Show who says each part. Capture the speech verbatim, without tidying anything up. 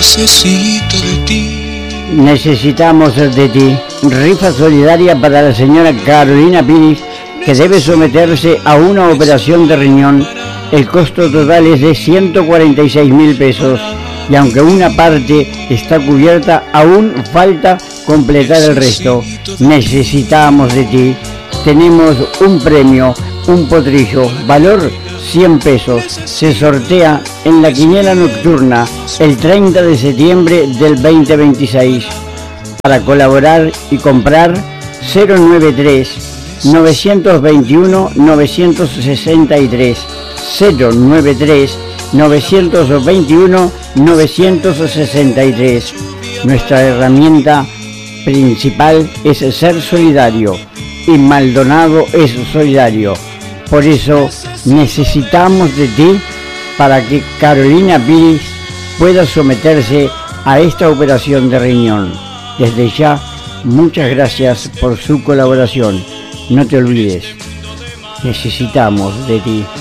Speaker 1: necesito de ti.
Speaker 2: Necesitamos de ti. Rifa solidaria para la señora Carolina Piris, que debe someterse a una operación de riñón. El costo total es de ciento cuarenta y seis mil pesos y aunque una parte está cubierta, aún falta completar el resto. Necesitamos de ti. Tenemos un premio, un potrillo, valor cien pesos. Se sortea en la quiniela nocturna el treinta de septiembre del veinte veintiséis. Para colaborar y comprar, cero noventa y tres, novecientos veintiuno, novecientos sesenta y tres, cero noventa y tres, novecientos veintiuno, novecientos sesenta y tres. Nuestra herramienta principal es ser solidario y Maldonado es solidario. Por eso necesitamos de ti para que Carolina Piris pueda someterse a esta operación de riñón. Desde ya, muchas gracias por su colaboración. No te olvides, necesitamos de ti.